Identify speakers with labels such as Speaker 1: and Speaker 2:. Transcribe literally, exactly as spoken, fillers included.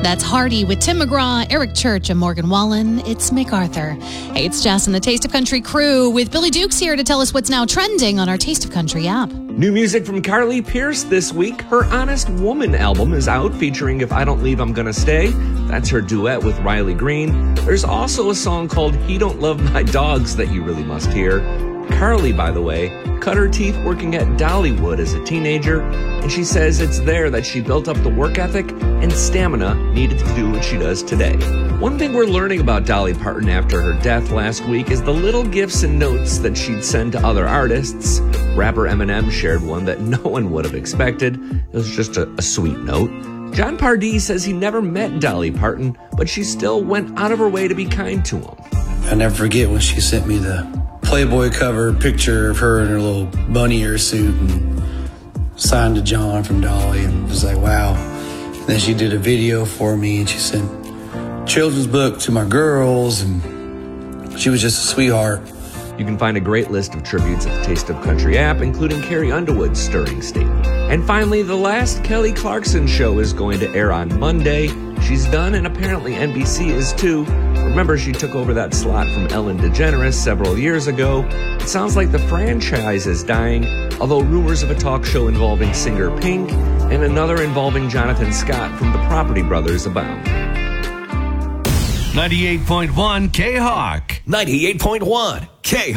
Speaker 1: That's Hardy with Tim McGraw, Eric Church, and Morgan Wallen. It's MacArthur. Hey, it's Jess and the Taste of Country crew with Billy Dukes here to tell us what's now trending on our Taste of Country app.
Speaker 2: New music from Carly Pearce this week. Her Honest Woman album is out, featuring If I Don't Leave, I'm Gonna Stay. That's her duet with Riley Green. There's also a song called He Don't Love My Dogs that you really must hear. Carly, by the way, cut her teeth working at Dollywood as a teenager, and she says it's there that she built up the work ethic and stamina needed to do what she does today. One thing we're learning about Dolly Parton after her death last week is the little gifts and notes that she'd send to other artists. Rapper Eminem shared one that no one would have expected. It was just a, a sweet note. John Pardee says he never met Dolly Parton, but she still went out of her way to be kind to him.
Speaker 3: I never forget when she sent me the Playboy cover picture of her in her little bunny ear suit and signed to John from Dolly, and was like, wow. And then she did a video for me, and she sent children's book to my girls, and she was just a sweetheart.
Speaker 2: You can find a great list of tributes at the Taste of Country app, including Carrie Underwood's stirring statement. And finally, the last Kelly Clarkson show is going to air on Monday. She's done, and apparently N B C is too. Remember, she took over that slot from Ellen DeGeneres several years ago. It sounds like the franchise is dying, although rumors of a talk show involving singer Pink and another involving Jonathan Scott from the Property Brothers abound.
Speaker 4: ninety-eight point one K-Hawk.
Speaker 5: ninety-eight point one K